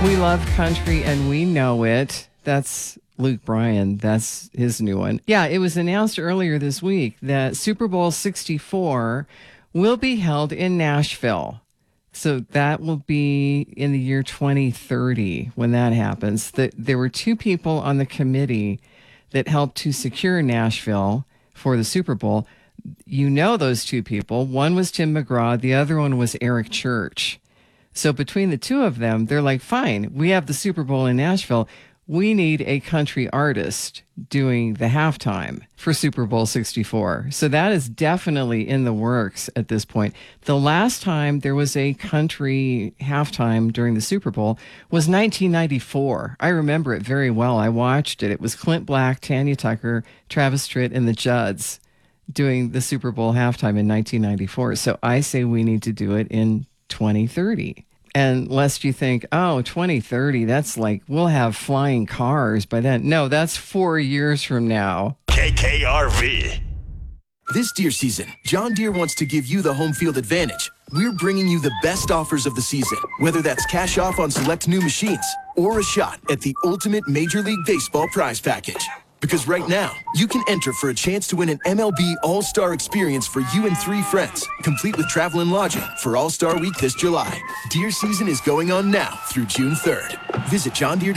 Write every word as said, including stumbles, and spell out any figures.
We love country and we know it. That's Luke Bryan. That's his new one. Yeah, it was announced earlier this week that Super Bowl sixty-four will be held in Nashville. So that will be in the year twenty thirty when that happens. The, there were two people on the committee that helped to secure Nashville for the Super Bowl. You know those two people. One was Tim McGraw. The other one was Eric Church. So between the two of them, they're like, fine, we have the Super Bowl in Nashville. We need a country artist doing the halftime for Super Bowl sixty-four. So that is definitely in the works at this point. The last time there was a country halftime during the Super Bowl was nineteen ninety-four. I remember it very well. I watched it. It was Clint Black, Tanya Tucker, Travis Tritt, and the Judds doing the Super Bowl halftime in nineteen ninety-four. So I say we need to do it in twenty thirty. And lest you think, oh, twenty thirty, that's like, we'll have flying cars by then. No, that's four years from now. K K R V. This deer season, John Deere wants to give you the home field advantage. We're bringing you the best offers of the season, whether that's cash off on select new machines or a shot at the ultimate Major League Baseball prize package. Because right now, you can enter for a chance to win an M L B All-Star experience for you and three friends, complete with travel and lodging for All-Star Week this July. Deer season is going on now through June third. Visit John Deere.